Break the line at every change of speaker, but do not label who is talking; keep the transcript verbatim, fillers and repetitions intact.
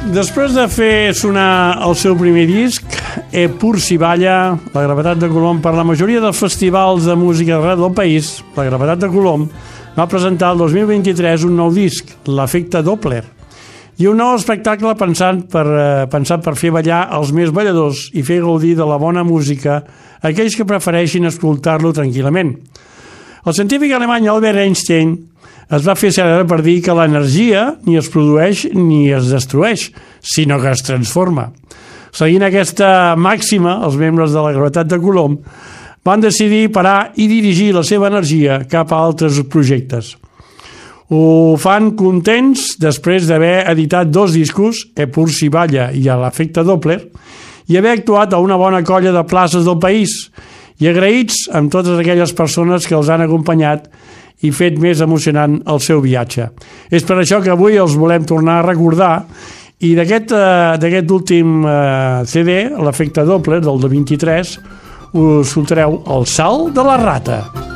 Després de fer sonar el seu primer disc, E pur si balla, la Gravetat de Colom, per la majoria dels festivals de música arreu del país, la Gravetat de Colom va presentar el dos mil vint-i-tres un nou disc, l'Efecte Doppler, i un nou espectacle pensat per, eh, pensat per fer ballar els més balladors i fer gaudir de la bona música a aquells que prefereixin escoltar-lo tranquil·lament. El científic alemany Albert Einstein es va fer cèlebre per dir que l'energia ni es produeix ni es destrueix, sinó que es transforma. Seguint aquesta màxima, els membres de la Gravetat de Colom van decidir parar i dirigir la seva energia cap a altres projectes. Ho fan contents després d'haver editat dos discos, E pur si balla i l'Efecte Doppler, i haver actuat a una bona colla de places del país, i agraïts amb totes aquelles persones que els han acompanyat i fet més emocionant el seu viatge. És per això que avui els volem tornar a recordar, i d'aquest eh, d'aquest últim eh, C D, l'Efecte Doppler, del de vint-i-tres, us soltareu El salt de la rata.